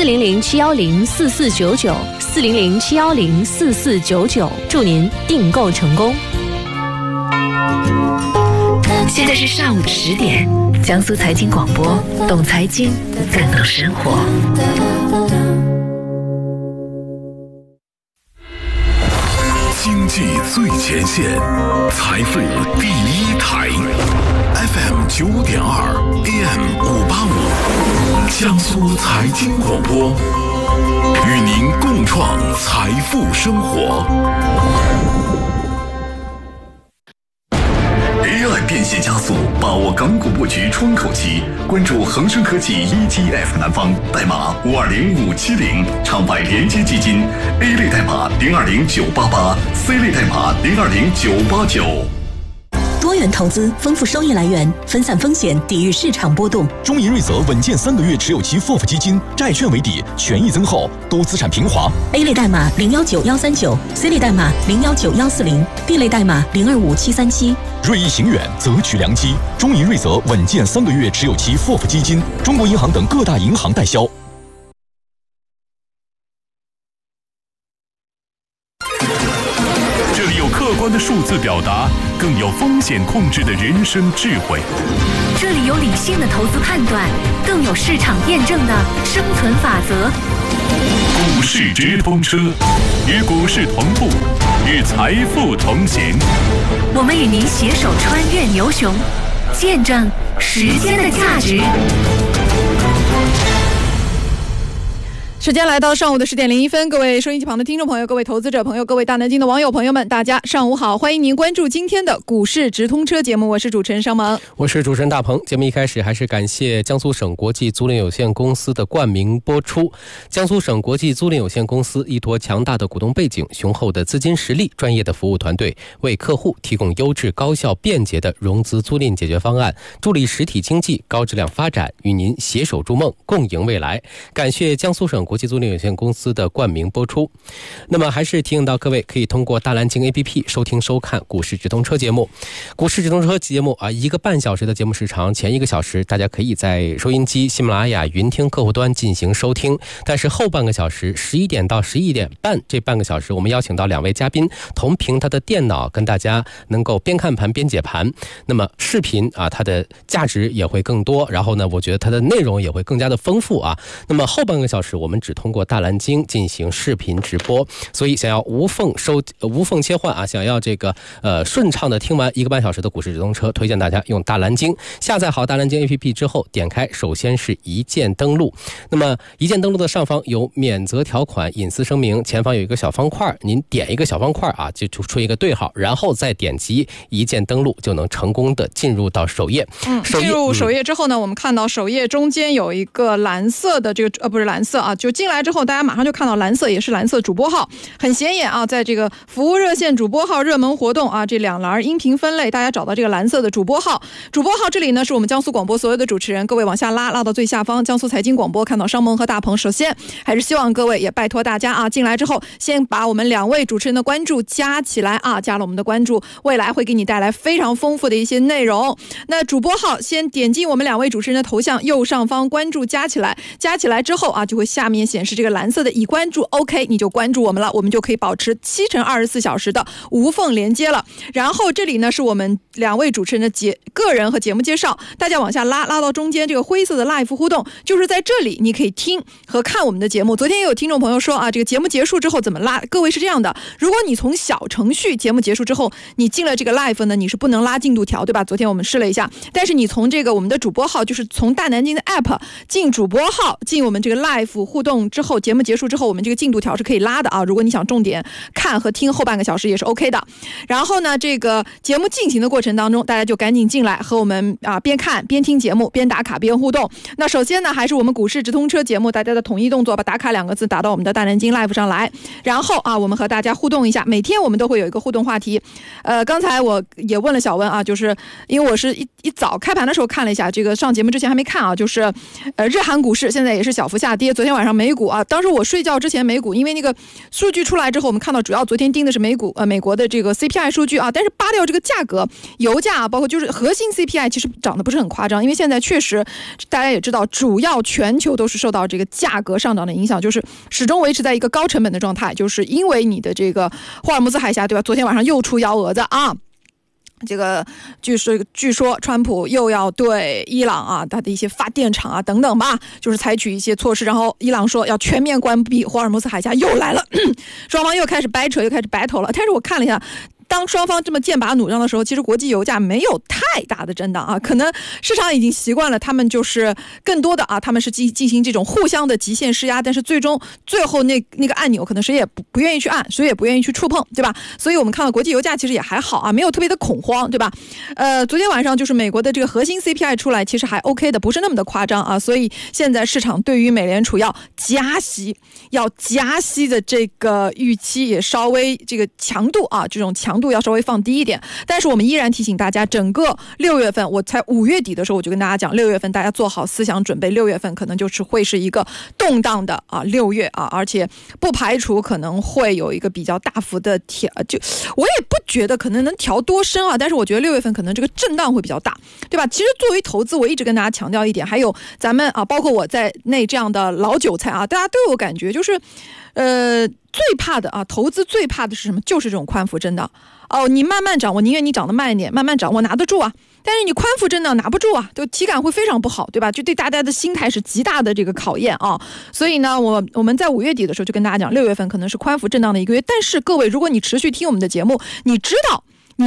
400-710-4499，400-710-4499，祝您订购成功。 现在是上午10点，江苏财经广播，懂财经，更懂生活。 经济最前线，财富第一台 ，FM 9.2 AM 585，江苏财经广播，与您共创财富生活。AI 变现加速，把握港股布局窗口期，关注恒生科技 ETF 南方代码520570，场外连接基金 A 类代码020988，C 类代码020989。 多元投资，丰富收益来源，分散风险，抵御市场波动。 中银瑞泽稳健3个月持有期 FOF 基金，债券为底，权益增厚，多资产平滑。 A 类代码019139，C 类代码019140，D 类代码025737。 锐意行远，择取良机。中银瑞泽稳健3个月持有期 FOF 基金，中国银行等各大银行代销。 这里有客观的数字表达，更有风险控制的人生智慧。 这里有理性的投资判断，更有市场验证的生存法则。 股市直通车，与股市同步，与财富同行。 我们与您携手穿越牛熊，见证时间的价值。 时间来到上午的10点01分，各位收音机旁的听众朋友，各位投资者朋友，各位大南京的网友朋友们，大家上午好，欢迎您关注今天的股市直通车节目，我是主持人商萌， 我是主持人大鹏。节目一开始还是感谢江苏省国际租赁有限公司的冠名播出。江苏省国际租赁有限公司依托强大的股东背景、雄厚的资金实力、专业的服务团队，为客户提供优质、高效、便捷的融资租赁解决方案，助力实体经济高质量发展，与您携手筑梦，共赢未来。感谢江苏省国际租赁有限公司的冠名播出。那么还是提醒到各位，可以通过大蓝鲸 APP 收听收看股市直通车节目。股市直通车节目1个半小时的节目时长，前1个小时大家可以在收音机、喜马拉雅、云听客户端进行收听，但是后半个小时11点到11点半这半个小时，我们邀请到2位嘉宾同凭他的电脑跟大家能够边看盘边解盘。那么视频它的价值也会更多，然后呢我觉得它的内容也会更加的丰富啊。那么后半个小时我们只通过大蓝鲸进行视频直播，所以想要无缝切换想要这个顺畅的听完1个半小时的股市直通车，推荐大家用大蓝鲸。下载好大蓝鲸 APP 之后，点开首先是一键登录。那么一键登录的上方有免责条款、隐私声明，前方有一个小方块，您点一个小方块就出一个对号，然后再点击一键登录，就能成功的进入到首页。 进入首页之后呢，我们看到首页中间有一个蓝色的这个不是蓝色就进来之后大家马上就看到蓝色，也是蓝色主播号，很显眼在这个服务热线主播号、热门活动这2栏音频分类，大家找到这个蓝色的主播号。主播号这里呢是我们江苏广播所有的主持人，各位往下拉到最下方，江苏财经广播，看到商萌和大鹏。首先还是希望各位也拜托大家进来之后先把我们2位主持人的关注加起来加了我们的关注，未来会给你带来非常丰富的一些内容。那主播号先点进我们2位主持人的头像，右上方关注加起来，加起来之后就会下面显示这个蓝色的已关注 OK， 你就关注我们了，我们就可以保持7×24小时的无缝连接了。然后这里呢是我们2位主持人的个人和节目介绍，大家往下拉到中间这个灰色的 live 互动，就是在这里你可以听和看我们的节目。昨天也有听众朋友说这个节目结束之后怎么拉，各位是这样的，如果你从小程序节目结束之后你进了这个 live 呢，你是不能拉进度条，对吧？昨天我们试了一下，但是你从这个我们的主播号，就是从大南京的 app 进主播号，进我们这个 live 互动之后，节目结束之后我们这个进度条是可以拉的如果你想重点看和听后半个小时也是 OK 的。然后呢这个节目进行的过程当中，大家就赶紧进来和我们边看边听节目，边打卡边互动。那首先呢还是我们股市直通车节目大家的统一动作，把打卡2个字打到我们的大南京 live 上来，然后我们和大家互动一下。每天我们都会有一个互动话题，刚才我也问了小文就是因为我是一早开盘的时候看了一下，这个上节目之前还没看就是日韩股市现在也是小幅下跌，昨天晚上美股啊，当时我睡觉之前美股，因为那个数据出来之后，我们看到主要昨天盯的是美国的这个 CPI 数据啊，但是扒掉这个价格，油价包括就是核心 CPI 其实涨得不是很夸张，因为现在确实大家也知道，主要全球都是受到这个价格上涨的影响，就是始终维持在一个高成本的状态，就是因为你的这个霍尔木兹海峡，对吧？昨天晚上又出幺蛾子啊。这个据说川普又要对伊朗啊，他的一些发电厂啊等等吧，就是采取一些措施，然后伊朗说要全面关闭霍尔木兹海峡，又来了，双方又开始掰扯，又开始battle了。但是我看了一下，当双方这么剑拔弩张的时候，其实国际油价没有太大的震荡啊，可能市场已经习惯了，他们就是更多的啊，他们是进行这种互相的极限施压，但是最后那个按钮可能谁也不愿意去按，谁也不愿意去触碰，对吧？所以我们看到国际油价其实也还好啊，没有特别的恐慌，对吧？昨天晚上就是美国的这个核心 CPI 出来，其实还 OK 的，不是那么的夸张啊，所以现在市场对于美联储要加息的这个预期也稍微这个强度啊，这种强度要稍微放低一点，但是我们依然提醒大家，整个6月份，我才5月底的时候我就跟大家讲，6月份大家做好思想准备，6月份可能就是会是一个动荡的啊6月啊，而且不排除可能会有一个比较大幅的就我也不觉得可能能调多深啊，但是我觉得6月份可能这个震荡会比较大，对吧？其实作为投资，我一直跟大家强调一点，还有咱们啊，包括我在内这样的老韭菜啊，大家都有感觉，就是最怕的啊，投资最怕的是什么？就是这种宽幅震荡。哦，你慢慢涨，我宁愿你涨得慢一点，慢慢涨，我拿得住啊。但是你宽幅震荡拿不住啊，就体感会非常不好，对吧？就对大家的心态是极大的这个考验啊。所以呢，我们在5月底的时候就跟大家讲，6月份可能是宽幅震荡的一个月。但是各位，如果你持续听我们的节目，你知道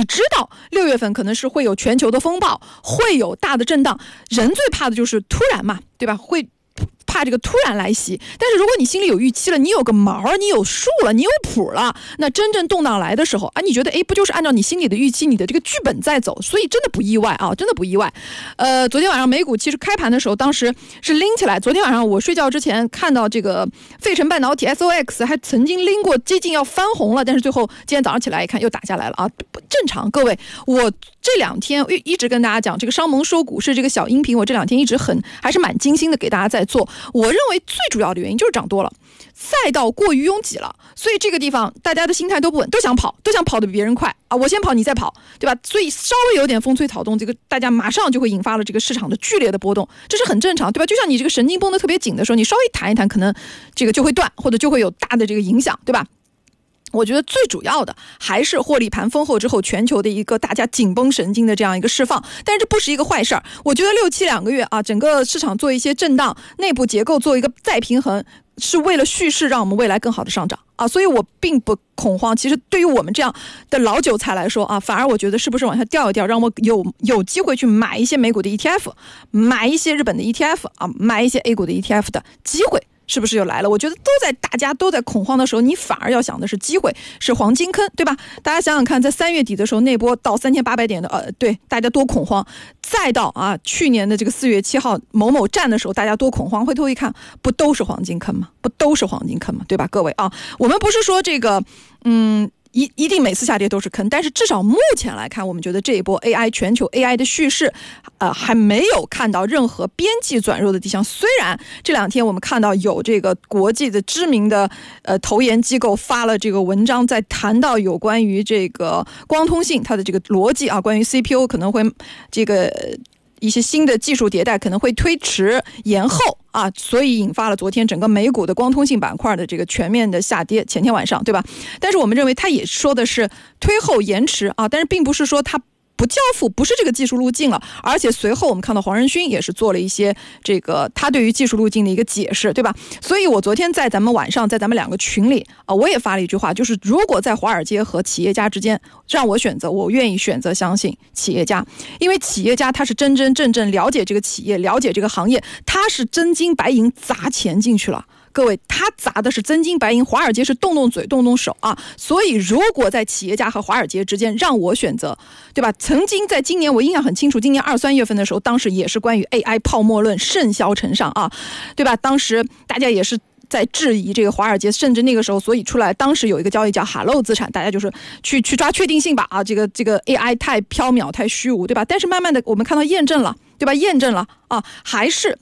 6月份可能是会有全球的风暴，会有大的震荡。人最怕的就是突然嘛，对吧？会怕这个突然来袭，但是如果你心里有预期了，你有个毛，你有数了，你有谱了，那真正动荡来的时候啊，你觉得不就是按照你心里的预期，你的这个剧本在走，所以真的不意外啊，真的不意外。昨天晚上美股其实开盘的时候，当时是拎起来。昨天晚上我睡觉之前看到这个费城半导体 SOX 还曾经拎过，接近要翻红了，但是最后今天早上起来一看又打下来了啊，正常。各位，我这2天一直跟大家讲这个商盟说股市这个小音频，我这2天一直还是蛮精心的给大家在做。我认为最主要的原因就是涨多了，赛道过于拥挤了，所以这个地方大家的心态都不稳，都想跑得比别人快啊！我先跑，你再跑，对吧？所以稍微有点风吹草动，这个大家马上就会引发了这个市场的剧烈的波动，这是很正常，对吧？就像你这个神经绷得特别紧的时候，你稍微弹一弹，可能这个就会断，或者就会有大的这个影响，对吧？我觉得最主要的还是获利盘丰厚之后全球的一个大家紧绷神经的这样一个释放，但是这不是一个坏事儿。我觉得6、7、2个月啊，整个市场做一些震荡，内部结构做一个再平衡，是为了蓄势让我们未来更好的上涨啊，所以我并不恐慌。其实对于我们这样的老韭菜来说啊，反而我觉得是不是往下掉一掉，让我有机会去买一些美股的 ETF， 买一些日本的 ETF 啊，买一些 A 股的 ETF 的机会。是不是又来了？我觉得大家都在恐慌的时候，你反而要想的是机会，是黄金坑，对吧？大家想想看，在3月底的时候，那波到3800点的，对，大家多恐慌；再到啊去年的这个4月7号某某站的时候，大家多恐慌。回头一看，不都是黄金坑吗？对吧？各位啊，我们不是说这个，一定每次下跌都是坑，但是至少目前来看，我们觉得这一波 全球 AI 的叙事，还没有看到任何边际转弱的迹象。虽然这2天我们看到有这个国际的知名的投研机构发了这个文章，在谈到有关于这个光通信它的这个逻辑啊，关于 CPU 可能会这个一些新的技术迭代可能会推迟延后啊，所以引发了昨天整个美股的光通信板块的这个全面的下跌，前天晚上，对吧？但是我们认为它也说的是推后延迟啊，但是并不是说它不交付，不是这个技术路径了。而且随后我们看到黄仁勋也是做了一些这个他对于技术路径的一个解释，对吧？所以我昨天在咱们晚上在咱们2个群里我也发了一句话，就是如果在华尔街和企业家之间让我选择，我愿意选择相信企业家，因为企业家他是真真正正了解这个企业，了解这个行业，他是真金白银砸钱进去了。各位，他砸的是真金白银，华尔街是动动嘴动动手啊。所以如果在企业家和华尔街之间让我选择，对吧？曾经在今年我印象很清楚，今年2、3月份的时候，当时也是关于 AI 泡沫论甚嚣尘上啊，对吧？当时大家也是在质疑这个华尔街，甚至那个时候所以出来，当时有一个交易叫哈漏资产，大家就是去抓确定性吧啊，这个 AI 太缥缈太虚无，对吧？但是慢慢的我们看到验证了，对吧？验证了啊，还是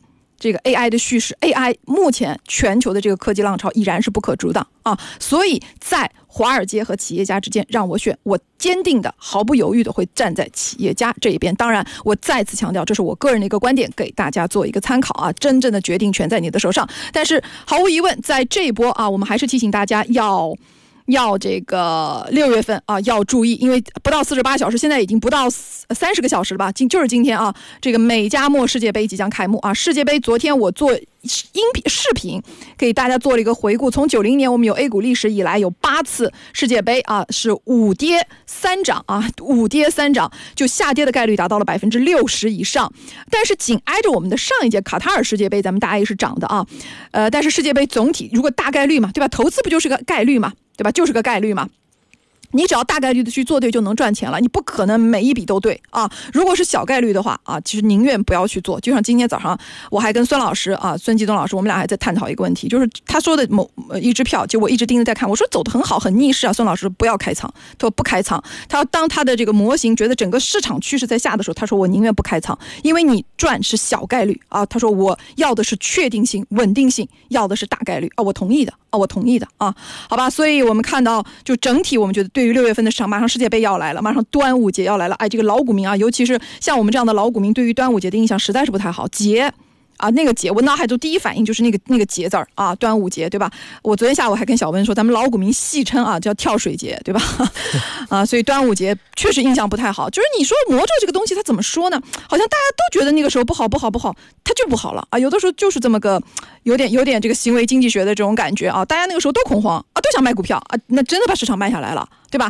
这个 AI 的叙事 ，AI 目前全球的这个科技浪潮依然是不可阻挡啊，所以在华尔街和企业家之间让我选，我坚定的毫不犹豫的会站在企业家这一边。当然我再次强调，这是我个人的一个观点，给大家做一个参考啊，真正的决定权在你的手上。但是毫无疑问，在这一波啊，我们还是提醒大家要这个6月份啊要注意，因为不到48小时，现在已经不到30个小时了吧，就是今天啊，这个美加墨世界杯即将开幕啊。世界杯昨天我做视频给大家做了一个回顾，从90年我们有 A 股历史以来有8次世界杯啊是5跌3涨啊，5跌3涨，就下跌的概率达到了60%以上。但是紧挨着我们的上一届卡塔尔世界杯，咱们大概是涨的啊，但是世界杯总体如果大概率嘛，对吧？投资不就是个概率嘛，对吧？就是个概率嘛。你只要大概率的去做对就能赚钱了，你不可能每一笔都对啊。如果是小概率的话啊，其实宁愿不要去做。就像今天早上我还跟孙老师啊，孙继东老师，我们俩还在探讨一个问题，就是他说的一只票，就我一直盯着在看，我说走得很好很逆势啊，孙老师不要开仓，他说不开仓，他要当他的这个模型觉得整个市场趋势在下的时候，他说我宁愿不开仓，因为你赚是小概率啊，他说我要的是确定性稳定性，要的是大概率啊，我同意的啊，好吧。所以我们看到就整体我们觉得对于6月份的市场，马上世界杯要来了，马上端午节要来了，哎，这个老股民啊，尤其是像我们这样的老股民，对于端午节的印象实在是不太好。节啊，那个节，我脑海中第一反应就是那个节字儿啊，端午节，对吧？我昨天下午还跟小温说，咱们老股民戏称啊叫跳水节，对吧？啊，所以端午节确实印象不太好。就是你说魔咒这个东西，它怎么说呢？好像大家都觉得那个时候不好，它就不好了啊。有的时候就是这么个有点这个行为经济学的这种感觉啊，大家那个时候都恐慌啊，都想卖股票啊，那真的把市场卖下来了。对吧？